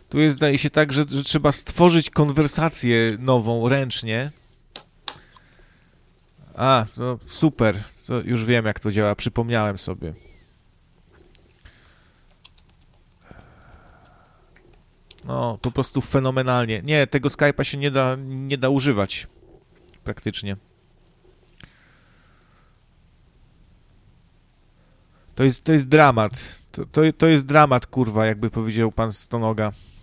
Tu jest, zdaje się tak, że trzeba stworzyć konwersację nową ręcznie. A, to super. To już wiem, jak to działa. Przypomniałem sobie. No, po prostu fenomenalnie. Nie, tego Skype'a się nie da używać. Praktycznie. To jest dramat. To jest dramat, kurwa, jakby powiedział pan Stonoga.